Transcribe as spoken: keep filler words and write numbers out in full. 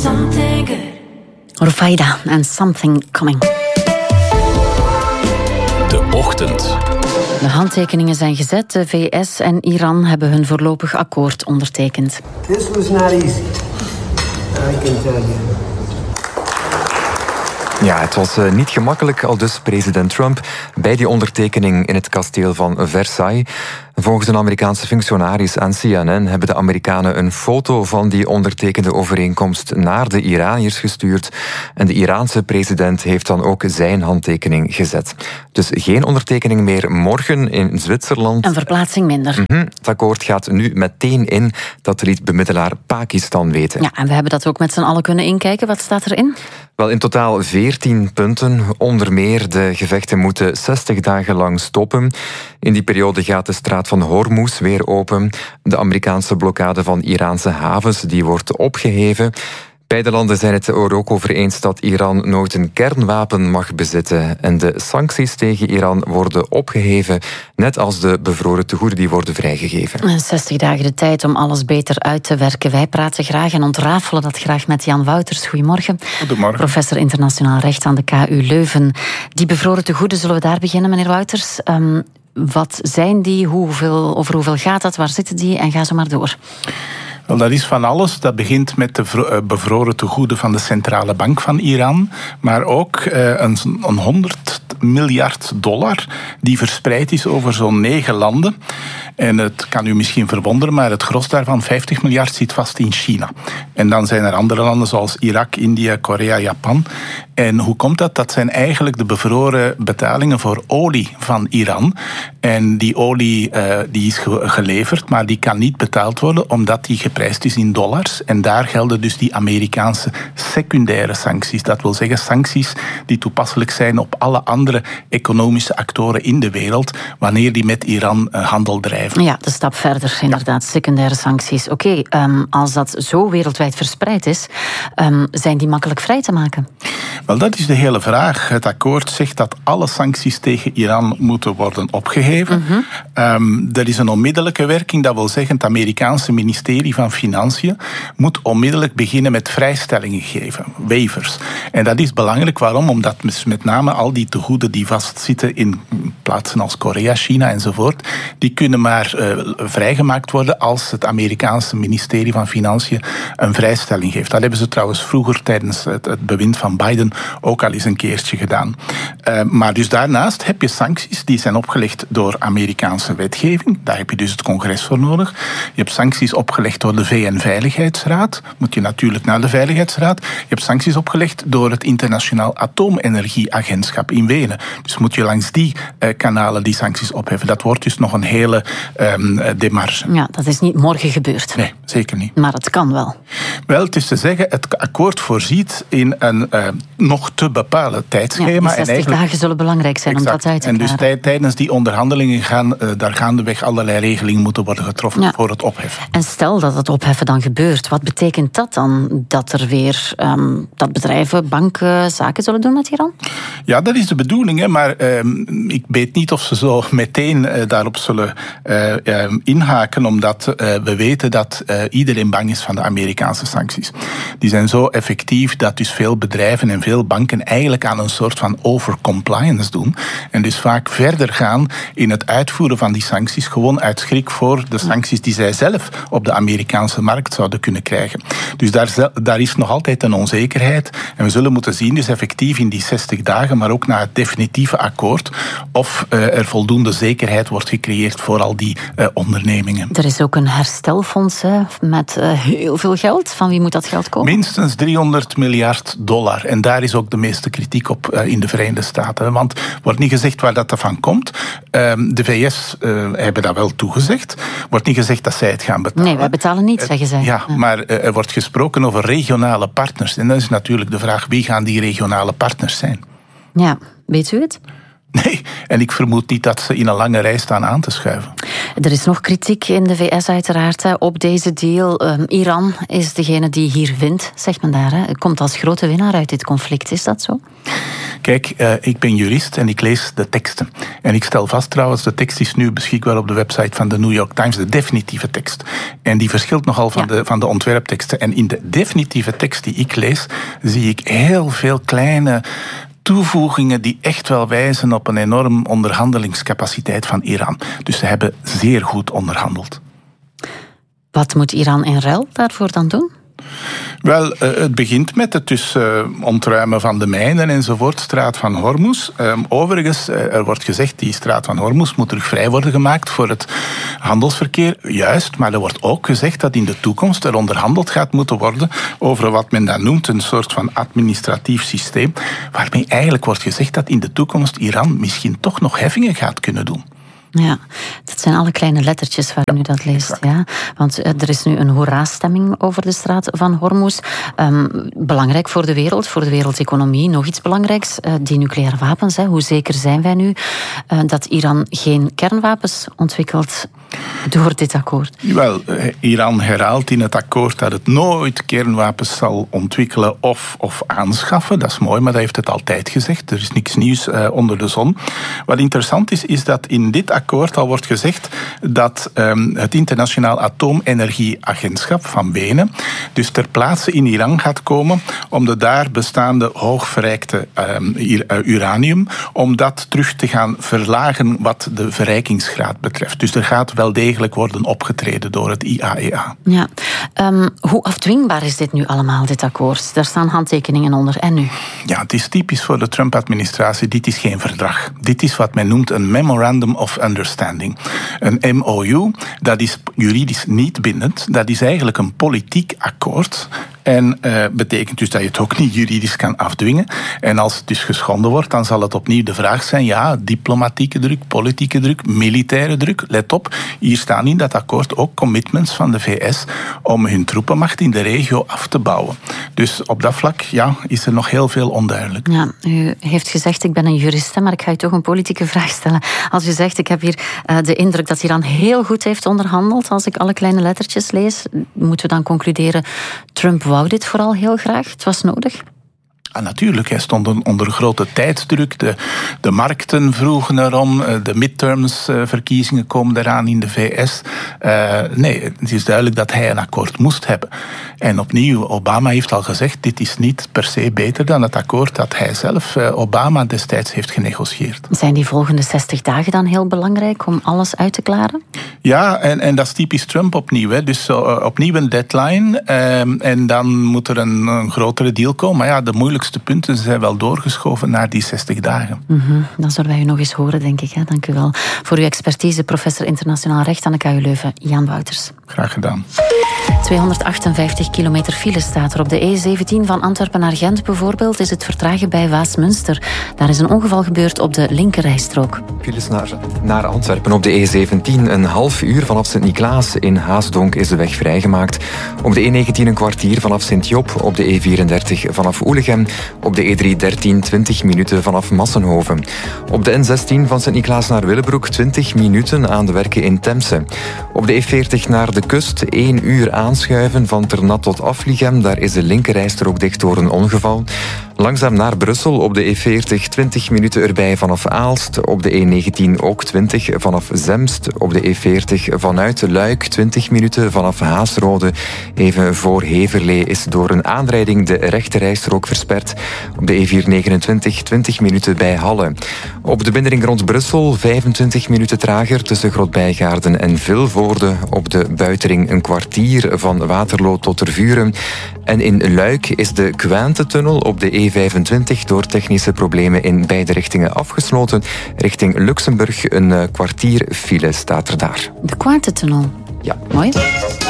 something good. Rufaida en Something Coming. De ochtend. De handtekeningen zijn gezet. De V S en Iran hebben hun voorlopig akkoord ondertekend. This was not easy. I can tell you. Ja, het was uh, niet gemakkelijk, aldus president Trump bij die ondertekening in het kasteel van Versailles. Volgens een Amerikaanse functionaris aan C N N hebben de Amerikanen een foto van die ondertekende overeenkomst naar de Iraniërs gestuurd. En de Iraanse president heeft dan ook zijn handtekening gezet. Dus geen ondertekening meer morgen in Zwitserland. Een verplaatsing minder. Mm-hmm. Het akkoord gaat nu meteen in. Dat liet bemiddelaar Pakistan weten. Ja, en we hebben dat ook met z'n allen kunnen inkijken. Wat staat erin? Wel, in totaal veertien punten. Onder meer de gevechten moeten zestig dagen lang stoppen. In die periode gaat de straat van Hormuz weer open. De Amerikaanse blokkade van Iraanse havens die wordt opgeheven. Beide landen zijn het er ook over eens dat Iran nooit een kernwapen mag bezitten. En de sancties tegen Iran worden opgeheven, net als de bevroren tegoeden die worden vrijgegeven. zestig dagen de tijd om alles beter uit te werken. Wij praten graag en ontrafelen dat graag met Jan Wouters. Goedemorgen. Goedemorgen. Professor internationaal recht aan de K U Leuven. Die bevroren tegoeden, zullen we daar beginnen, meneer Wouters? Um, wat zijn die? Hoeveel, over hoeveel gaat dat? Waar zitten die? En ga zo maar door. Wel, dat is van alles. Dat begint met de bevroren tegoeden van de centrale bank van Iran, maar ook een, een honderd miljard dollar die verspreid is over zo'n negen landen. En het kan u misschien verwonderen, maar het gros daarvan, vijftig miljard, zit vast in China. En dan zijn er andere landen zoals Irak, India, Korea, Japan. En hoe komt dat? Dat zijn eigenlijk de bevroren betalingen voor olie van Iran. En die olie uh, die is ge- geleverd, maar die kan niet betaald worden omdat die geprijsd is in dollars. En daar gelden dus die Amerikaanse secundaire sancties. Dat wil zeggen sancties die toepasselijk zijn op alle andere economische actoren in de wereld wanneer die met Iran uh, handel drijven. Ja, de stap verder, inderdaad. Ja. Secundaire sancties. Oké, okay, um, als dat zo wereldwijd verspreid is, um, zijn die makkelijk vrij te maken? Wel, dat is de hele vraag. Het akkoord zegt dat alle sancties tegen Iran moeten worden opgeheven. Mm-hmm. Um, er is een onmiddellijke werking, dat wil zeggen het Amerikaanse ministerie van Financiën moet onmiddellijk beginnen met vrijstellingen geven, waivers. En dat is belangrijk, waarom? Omdat met name al die tegoeden die vastzitten in plaatsen als Korea, China enzovoort, die kunnen maar uh, vrijgemaakt worden als het Amerikaanse ministerie van Financiën een vrijstelling geeft. Dat hebben ze trouwens vroeger tijdens het, het bewind van Biden ook al eens een keertje gedaan. Uh, maar dus daarnaast heb je sancties die zijn opgelegd door Amerikaanse wetgeving. Daar heb je dus het congres voor nodig. Je hebt sancties opgelegd door de V N-veiligheidsraad. Moet je natuurlijk naar de Veiligheidsraad. Je hebt sancties opgelegd door het Internationaal Atoomenergieagentschap in Wenen. Dus moet je langs die uh, kanalen die sancties opheffen. Dat wordt dus nog een hele um, demarche. Ja, dat is niet morgen gebeurd. Nee, zeker niet. Maar het kan wel. Wel, het is te zeggen, het akkoord voorziet in een uh, nog te bepalen tijdschema. Ja, de zestig en eigenlijk, dagen zullen belangrijk zijn exact, om dat uit te En klaren. dus tij, tijdens die onderhandelingen gaan uh, daar gaandeweg allerlei regelingen moeten worden getroffen ja. voor het opheffen. En stel dat het opheffen dan gebeurt, wat betekent dat dan? Dat er weer um, dat bedrijven, banken, zaken zullen doen met Iran? Ja, dat is de bedoeling, hè, maar um, ik weet niet of ze zo meteen uh, daarop zullen uh, uh, inhaken, omdat uh, we weten dat uh, iedereen bang is van de Amerikaanse sancties. Die zijn zo effectief dat dus veel bedrijven en veel banken eigenlijk aan een soort van overcompliance doen en dus vaak verder gaan in het uitvoeren van die sancties, gewoon uit schrik voor de sancties die zij zelf op de Amerikaanse markt zouden kunnen krijgen. Dus daar, daar is nog altijd een onzekerheid en we zullen moeten zien, dus effectief in die zestig dagen, maar ook na het definitieve akkoord, of uh, er voldoende zekerheid wordt gecreëerd voor al die uh, ondernemingen. Er is ook een herstelfonds hè, met uh, heel veel geld. Van wie moet dat geld komen? Minstens driehonderd miljard dollar. En daar is ook de meeste kritiek op uh, in de Verenigde Staten. Want er wordt niet gezegd waar dat van komt. Uh, de V S uh, hebben dat wel toegezegd. wordt niet gezegd dat zij het gaan betalen. Nee, wij betalen niet, zeggen zij. Ja, ja. maar uh, er wordt gesproken over regionale partners. En dan is natuurlijk de vraag, wie gaan die regionale partners zijn? Ja, weet u het? Nee, en ik vermoed niet dat ze in een lange rij staan aan te schuiven. Er is nog kritiek in de V S uiteraard hè, op deze deal. Um, Iran is degene die hier wint, zegt men daar. Hè. Komt als grote winnaar uit dit conflict, is dat zo? Kijk, uh, ik ben jurist en ik lees de teksten. En ik stel vast trouwens, de tekst is nu beschikbaar op de website van de New York Times, de definitieve tekst. En die verschilt nogal van, ja. de, van de ontwerpteksten. En in de definitieve tekst die ik lees, zie ik heel veel kleine toevoegingen die echt wel wijzen op een enorm onderhandelingscapaciteit van Iran. Dus ze hebben zeer goed onderhandeld. Wat moet Iran in ruil daarvoor dan doen? Wel, het begint met het dus uh, ontruimen van de mijnen enzovoort, straat van Hormuz. Um, overigens, er wordt gezegd, die straat van Hormuz moet terug vrij worden gemaakt voor het handelsverkeer. Juist, maar er wordt ook gezegd dat in de toekomst er onderhandeld gaat moeten worden over wat men dan noemt een soort van administratief systeem, waarmee eigenlijk wordt gezegd dat in de toekomst Iran misschien toch nog heffingen gaat kunnen doen. Ja, dat zijn alle kleine lettertjes waar u dat leest. Ja. Want er is nu een hoera-stemming over de straat van Hormuz. Um, belangrijk voor de wereld, voor de wereldeconomie. Nog iets belangrijks, uh, die nucleaire wapens. Hè. Hoe zeker zijn wij nu uh, dat Iran geen kernwapens ontwikkelt door dit akkoord? Wel, Iran herhaalt in het akkoord dat het nooit kernwapens zal ontwikkelen of, of aanschaffen. Dat is mooi, maar dat heeft het altijd gezegd. Er is niks nieuws uh, onder de zon. Wat interessant is, is dat in dit akkoord al wordt gezegd dat um, het Internationaal Atoomenergieagentschap van Wenen dus ter plaatse in Iran gaat komen om de daar bestaande hoogverrijkte um, uranium, om dat terug te gaan verlagen wat de verrijkingsgraad betreft. Dus er gaat wel degelijk worden opgetreden door het I A E A. Ja. Um, hoe afdwingbaar is dit nu allemaal, dit akkoord? Daar staan handtekeningen onder. En nu? Ja, het is typisch voor de Trump-administratie. Dit is geen verdrag. Dit is wat men noemt een Memorandum of Understanding. Een M O U, dat is juridisch niet bindend. Dat is eigenlijk een politiek akkoord. En uh, betekent dus dat je het ook niet juridisch kan afdwingen. En als het dus geschonden wordt, dan zal het opnieuw de vraag zijn, ja, diplomatieke druk, politieke druk, militaire druk. Let op, hier staan in dat akkoord ook commitments van de V S om hun troepenmacht in de regio af te bouwen. Dus op dat vlak, ja, is er nog heel veel onduidelijk. Ja, u heeft gezegd, ik ben een jurist, maar ik ga u toch een politieke vraag stellen. Als u zegt, ik heb hier uh, de indruk dat Iran heel goed heeft onderhandeld, als ik alle kleine lettertjes lees, moeten we dan concluderen, Trump wou dit vooral heel graag? Het was nodig? Ah, natuurlijk, hij stond onder grote tijdsdruk. De, de markten vroegen erom. De midterms-verkiezingen komen eraan in de V S. Uh, nee, het is duidelijk dat hij een akkoord moest hebben. En opnieuw, Obama heeft al gezegd, dit is niet per se beter dan het akkoord dat hij zelf, uh, Obama, destijds heeft genegocieerd. Zijn die volgende zestig dagen dan heel belangrijk om alles uit te klaren? Ja, en, en dat is typisch Trump opnieuw. Hè. Dus uh, opnieuw een deadline. Uh, en dan moet er een, een grotere deal komen. Maar ja, de moeilijkste De punten zijn wel doorgeschoven naar die zestig dagen. Mm-hmm. Dan zullen wij u nog eens horen, denk ik. Hè? Dank u wel voor uw expertise, professor internationaal recht aan de K U Leuven, Jan Wouters. Graag gedaan. tweehonderdachtenvijftig kilometer file staat er op de E zeventien van Antwerpen naar Gent bijvoorbeeld. Is het vertragen bij Waasmunster. Daar is een ongeval gebeurd op de linkerrijstrook. Files naar, naar Antwerpen op de E zeventien. Een half uur vanaf Sint-Niklaas. In Haasdonk is de weg vrijgemaakt. Op de E negentien een kwartier vanaf Sint-Job. Op de E vierendertig vanaf Oelegem. Op de E driehonderddertien twintig minuten vanaf Massenhoven. Op de N zestien van Sint-Niklaas naar Willebroek twintig minuten aan de werken in Temse. Op de E veertig naar de kust één uur aanschuiven van Ternat tot Afligem. Daar is de linkerrijstrook dicht door een ongeval. Langzaam naar Brussel op de E veertig twintig minuten erbij vanaf Aalst. Op de E negentien ook twintig vanaf Zemst. Op de E veertig vanuit Luik twintig minuten vanaf Haasrode. Even voor Heverlee is door een aanrijding de rechterrijstrook versperd. Op de E vierhonderdnegenentwintig twintig minuten bij Halle. Op de binnenring rond Brussel vijfentwintig minuten trager tussen Grootbijgaarden en Vilvoorde. Op de buitenring een kwartier van Waterloo tot Tervuren. En in Luik is de Kwijnte-tunnel op de E vijfentwintig door technische problemen in beide richtingen afgesloten. Richting Luxemburg een kwartier file staat er daar. De Kwijnte-tunnel. Ja. Mooi.